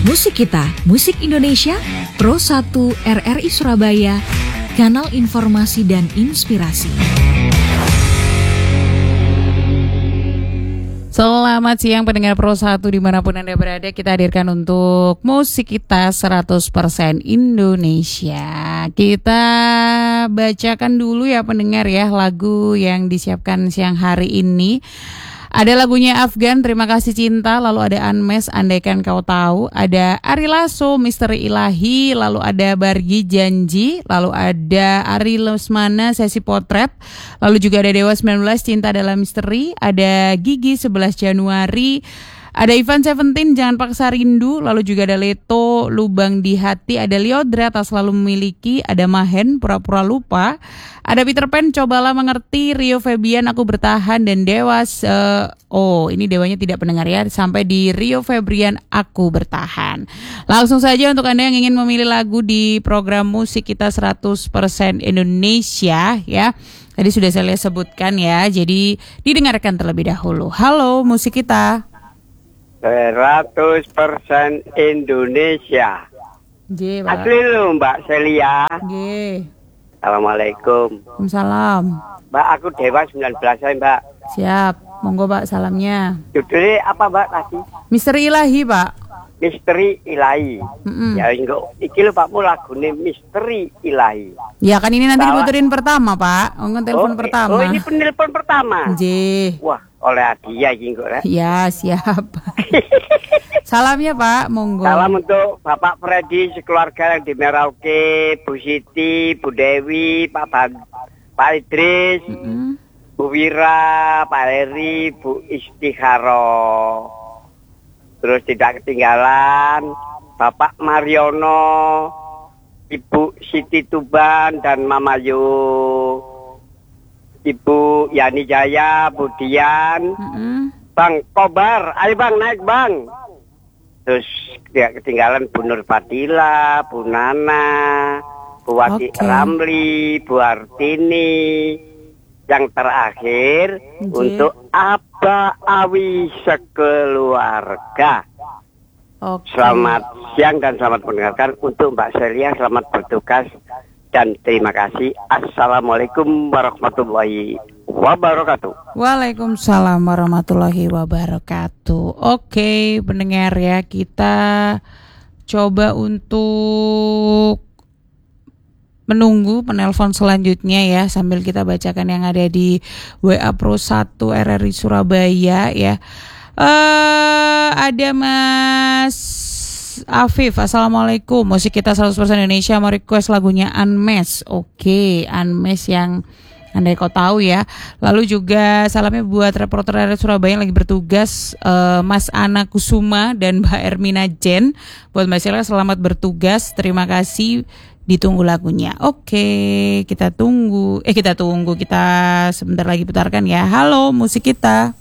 Musik Kita, Musik Indonesia, Pro 1 RRI Surabaya, kanal informasi dan inspirasi. Selamat siang pendengar Pro 1 dimanapun Anda berada. Kita hadirkan untuk Musik Kita 100% Indonesia. Kita bacakan dulu ya pendengar ya lagu yang disiapkan siang hari ini. Ada lagunya Afgan, Terima Kasih Cinta, lalu ada Unmesh, Andaikan Kau Tahu, ada Ari Lasso, Misteri Ilahi, lalu ada Bargi Janji, lalu ada Ari Lesmana, Sesi Potret, lalu juga ada Dewa 19, Cinta Dalam Misteri, ada Gigi 11 Januari, ada Ivan Seventeen, Jangan Paksa Rindu, lalu juga ada Leto, Lubang di Hati, ada Liodra, Tak Selalu Memiliki, ada Mahen, Pura-Pura Lupa, ada Peter Pan, Cobalah Mengerti, Rio Febrian, Aku Bertahan, dan Dewas, ini Dewanya tidak pendengar ya, sampai di Rio Febrian, Aku Bertahan. Langsung saja untuk Anda yang ingin memilih lagu di program Musik Kita 100% Indonesia ya. Tadi sudah saya sebutkan ya, jadi didengarkan terlebih dahulu. Halo Musik Kita 100% Indonesia. G, Pak. Asli lu Mbak Celia. G. Assalamualaikum. Salam. Mbak, aku Dewa 19 saya Mbak. Siap, monggo Pak salamnya. Judulnya apa Mbak tadi? Misteri Ilahi Pak. Misteri Ilahi. Ya enggak, iki lho Pakmu lagune Misteri Ilahi. Ya kan ini nanti diputerin pertama Pak. Telepon pertama. Oh ini penelpon pertama. J. Wah, oleh hadiah iki kok ya. Siap. Salamnya Pak, monggo. Salam untuk Bapak Freddy sekeluarga yang di Merauke, Bu Siti, Bu Dewi, Pak Idris, Bu Wira, Pak Heri, Bu Istiharo. Terus tidak ketinggalan Bapak Mariono, Ibu Siti Tuban dan Mama Yu, Ibu Yani Jaya, Bu Dian, Bang Kobar, ayo Bang naik Bang. Terus tidak ketinggalan Bu Nur Fadila, Bu Nana, Bu Wati Ramli, Bu Artini. Yang terakhir untuk Aba Awi sekeluarga. Selamat siang dan selamat mendengarkan untuk Mbak Celia. Selamat bertugas dan terima kasih. Assalamualaikum warahmatullahi wabarakatuh. Waalaikumsalam warahmatullahi wabarakatuh. Oke pendengar ya, kita coba untuk menunggu penelpon selanjutnya ya, sambil kita bacakan yang ada di WA Pro 1 RRI Surabaya ya. Ada Mas Afif, Assalamualaikum. Musik Kita 100% Indonesia mau request lagunya Unmesh. Oke, Unmesh yang Andai Kau Tahu ya. Lalu juga salamnya buat reporter RRI Surabaya yang lagi bertugas, Mas Ana Kusuma dan Mbak Ermina Jen. Buat Mbak Sheila selamat bertugas, terima kasih. Ditunggu lagunya. Oke, kita tunggu. Kita sebentar lagi putarkan ya. Halo Musik Kita.